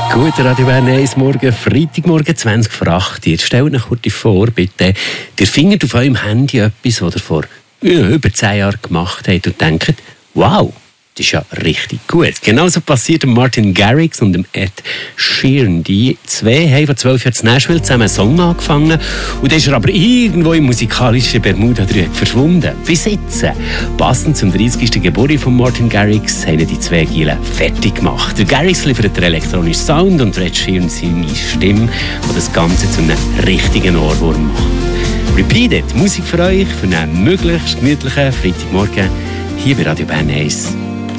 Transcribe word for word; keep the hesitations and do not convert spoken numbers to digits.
Guten Radio Bern eins Morgen, Freitagmorgen zwanzig vor acht. Jetzt stellt euch kurz vor, bitte, ihr findet auf eurem Handy etwas, was ihr vor ja, über zehn Jahren gemacht habt und denkt, wow, das ist ja richtig gut. Genauso passiert Martin Garrix und Ed Sheeran. Die zwei haben vor zwölf Jahren in Nashville zusammen einen Song angefangen und dann ist er aber irgendwo im musikalischen Bermuda-Dreieck verschwunden. Bis jetzt, passend zum dreißigsten Geburtstag von Martin Garrix, haben die zwei Gielen fertig gemacht. Der Garrix liefert den elektronischen Sound und Ed Sheeran seine Stimme, die das Ganze zu einem richtigen Ohrwurm macht. Repeated, Musik für euch, für einen möglichst gemütlichen Freitagmorgen hier bei Radio Bern eins.